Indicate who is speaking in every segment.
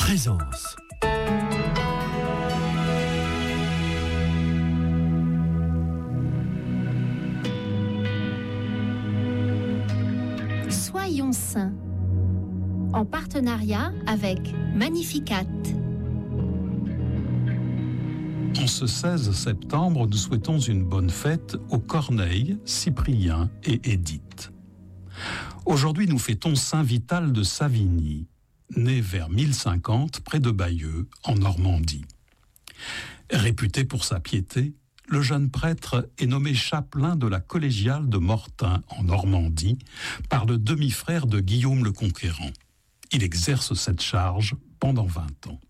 Speaker 1: Présence.
Speaker 2: Soyons saints, en partenariat avec Magnificat.
Speaker 3: En ce 16 septembre, nous souhaitons une bonne fête aux Corneille, Cyprien et Édith. Aujourd'hui, nous fêtons Saint Vital de Savigny, né vers 1050 près de Bayeux, en Normandie. Réputé pour sa piété, le jeune prêtre est nommé chapelain de la collégiale de Mortain, en Normandie, par le demi-frère de Guillaume le Conquérant. Il exerce cette charge pendant 20 ans.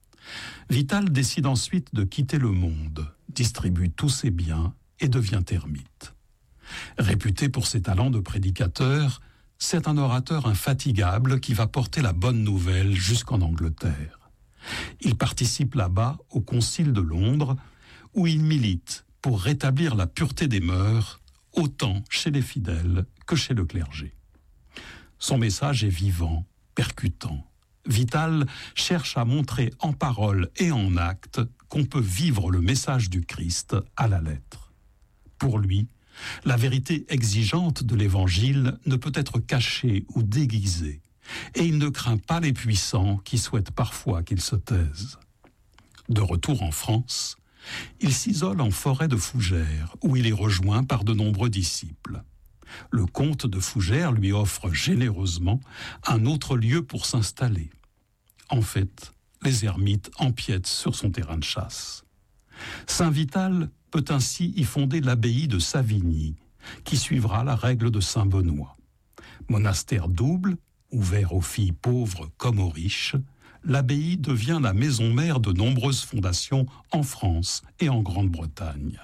Speaker 3: Vital décide ensuite de quitter le monde, distribue tous ses biens et devient ermite. Réputé pour ses talents de prédicateur, c'est un orateur infatigable qui va porter la bonne nouvelle jusqu'en Angleterre. Il participe là-bas au Concile de Londres, où il milite pour rétablir la pureté des mœurs, autant chez les fidèles que chez le clergé. Son message est vivant, percutant. Vital cherche à montrer en parole et en acte qu'on peut vivre le message du Christ à la lettre. Pour lui, la vérité exigeante de l'Évangile ne peut être cachée ou déguisée, et il ne craint pas les puissants qui souhaitent parfois qu'ils se taisent. De retour en France, il s'isole en forêt de Fougères, où il est rejoint par de nombreux disciples. Le comte de Fougères lui offre généreusement un autre lieu pour s'installer. En fait, les ermites empiètent sur son terrain de chasse. Saint Vital peut ainsi y fonder l'abbaye de Savigny, qui suivra la règle de Saint Benoît. Monastère double, ouvert aux filles pauvres comme aux riches, l'abbaye devient la maison mère de nombreuses fondations en France et en Grande-Bretagne.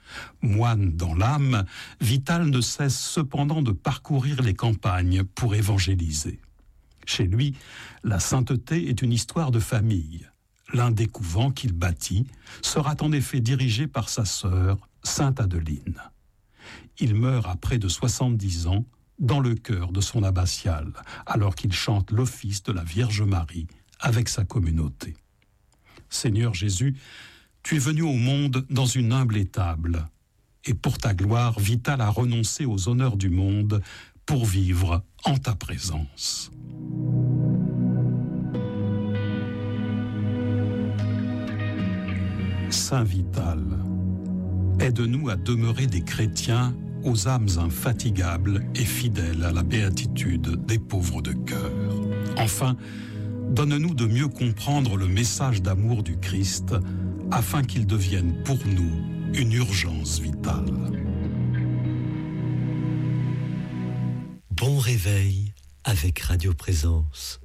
Speaker 3: Moine dans l'âme, Vital ne cesse cependant de parcourir les campagnes pour évangéliser. Chez lui, la sainteté est une histoire de famille. L'un des couvents qu'il bâtit sera en effet dirigé par sa sœur, Sainte Adeline. Il meurt à près de 70 ans dans le chœur de son abbatiale, alors qu'il chante l'office de la Vierge Marie avec sa communauté. Seigneur Jésus, tu es venu au monde dans une humble étable, et pour ta gloire, Vital a renoncé aux honneurs du monde pour vivre en ta présence. Saint Vital, aide-nous à demeurer des chrétiens aux âmes infatigables et fidèles à la béatitude des pauvres de cœur. Enfin, donne-nous de mieux comprendre le message d'amour du Christ, afin qu'il devienne pour nous une urgence vitale.
Speaker 1: Bon réveil avec Radio Présence.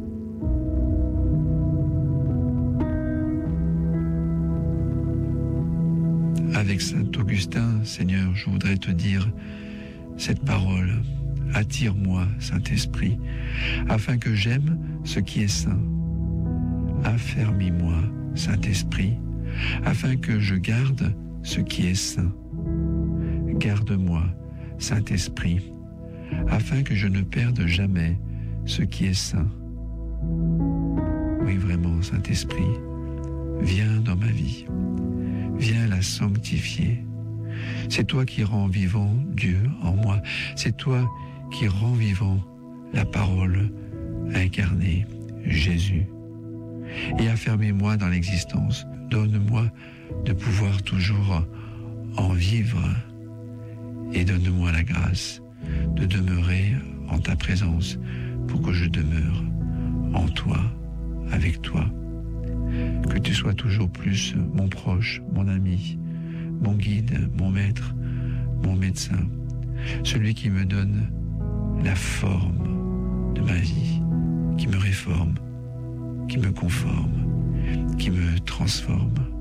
Speaker 4: Avec Saint Augustin, Seigneur, je voudrais te dire cette parole. Attire-moi, Saint-Esprit, afin que j'aime ce qui est saint. Affermis-moi, Saint-Esprit, afin que je garde ce qui est saint. Garde-moi, Saint-Esprit, afin que je ne perde jamais ce qui est saint. Oui, vraiment, Saint-Esprit, viens dans ma vie. Viens la sanctifier. C'est toi qui rends vivant Dieu en moi. C'est toi qui rends vivant la parole incarnée, Jésus. Et affermez-moi dans l'existence. Donne-moi de pouvoir toujours en vivre. Et donne-moi la grâce de demeurer en ta présence pour que je demeure en toi, avec toi. Que tu sois toujours plus mon proche, mon ami, mon guide, mon maître, mon médecin, celui qui me donne la forme de ma vie, qui me réforme, qui me conforme, qui me transforme.